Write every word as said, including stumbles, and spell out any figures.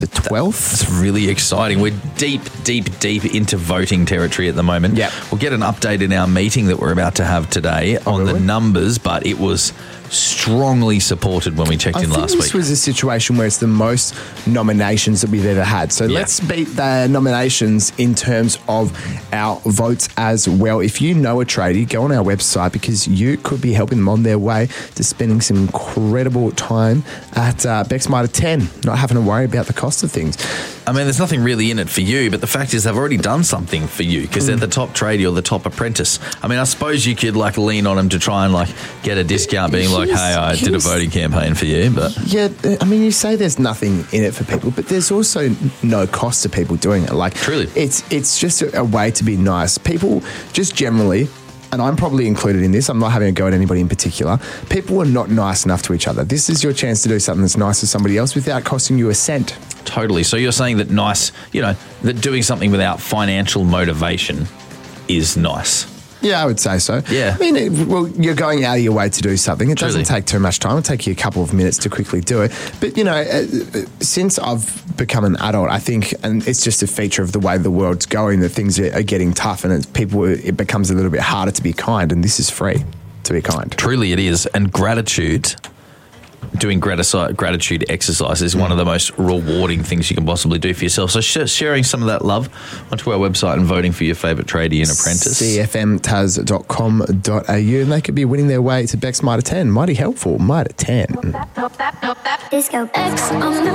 the twelfth. It's really exciting. We're deep, deep, deep into voting territory at the moment. Yep. We'll get an update in our meeting that we're about to have today Oh, on really? the numbers, but it was strongly supported when we checked I in think last this week. was a situation where it's the most nominations that we've ever had. So Yeah. let's beat the nominations in terms of our votes as well. If you know a tradie, go on our website because you could be helping them on their way to spending some incredible time at uh, Bex Mitre ten, not having to worry about the cost of things. I mean, there's nothing really in it for you, but the fact is they've already done something for you because Mm. they're the top tradie or the top apprentice. I mean, I suppose you could like lean on them to try and like get a discount being like, Here's- hey, I did a here's- voting campaign for you, but Yeah, I mean, you say there's nothing in it for people, but there's also no cost to people doing it. Like, Truly. it's it's just a, a way to be nice. People just generally, and I'm probably included in this, I'm not having a go at anybody in particular, people are not nice enough to each other. This is your chance to do something that's nice to somebody else without costing you a cent. totally. So you're saying that nice, you know, that doing something without financial motivation is nice. Yeah, I would say so. Yeah. I mean, it, well, you're going out of your way to do something. It Truly. doesn't take too much time. It'll take you a couple of minutes to quickly do it. But, you know, uh, since I've become an adult, I think, and it's just a feature of the way the world's going, that things are, are getting tough and it's, people, it becomes a little bit harder to be kind, and this is free to be kind. Truly it is. And gratitude, doing grati- gratitude exercise is one of the most rewarding things you can possibly do for yourself. So sh- sharing some of that love onto our website and voting for your favourite tradie and apprentice. c f m taz dot com dot a u, and they could be winning their way to Bex Mitre ten. Mighty helpful. Mitre ten. Disco X on the